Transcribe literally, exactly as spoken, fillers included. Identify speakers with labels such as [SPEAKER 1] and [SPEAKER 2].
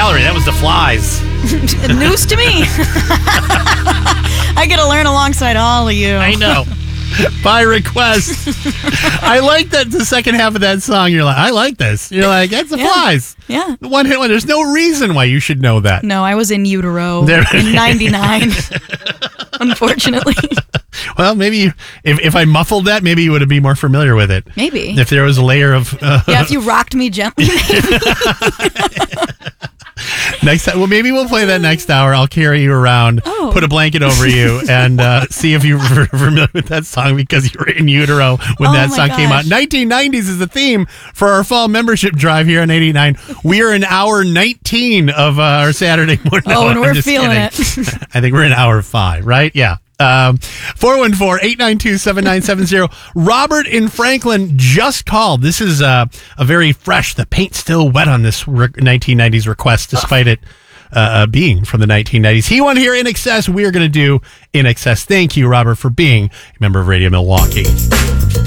[SPEAKER 1] Valerie, that was The Flies.
[SPEAKER 2] News to me. I get to learn alongside all of you.
[SPEAKER 1] I know. By request. I like that the second half of that song. You're like, I like this. You're like, that's The
[SPEAKER 2] Yeah.
[SPEAKER 1] Flies.
[SPEAKER 2] Yeah.
[SPEAKER 1] The one hit one. There's no reason why you should know that.
[SPEAKER 2] No, I was in utero
[SPEAKER 1] There-
[SPEAKER 2] in ninety-nine. Unfortunately.
[SPEAKER 1] Well, maybe you, if, if I muffled that, maybe you would be more familiar with it.
[SPEAKER 2] Maybe.
[SPEAKER 1] If there was a layer of... Uh,
[SPEAKER 2] Yeah, if you rocked me gently.
[SPEAKER 1] next time, well, maybe we'll play that next hour. I'll carry you around,
[SPEAKER 2] Oh.
[SPEAKER 1] put a blanket over you, and uh, see if you're familiar with that song because you were in utero when
[SPEAKER 2] Oh
[SPEAKER 1] that
[SPEAKER 2] my
[SPEAKER 1] song came out.
[SPEAKER 2] gosh.
[SPEAKER 1] nineteen nineties is the theme for our fall membership drive here on eighty-nine. We are in hour nineteen of uh, our Saturday morning.
[SPEAKER 2] Oh,
[SPEAKER 1] No,
[SPEAKER 2] and
[SPEAKER 1] I'm
[SPEAKER 2] we're
[SPEAKER 1] just
[SPEAKER 2] feeling
[SPEAKER 1] kidding.
[SPEAKER 2] it.
[SPEAKER 1] I think we're in hour five, right? Yeah. Um, four one four, eight nine two, seven nine seven zero. Robert in Franklin just called. This is uh, a very fresh, the paint's still wet on this re- nineteen nineties request, despite it uh, being from the nineteen nineties. He wanted to hear In Excess. We're going to do In Excess. Thank you, Robert, for being a member of Radio Milwaukee.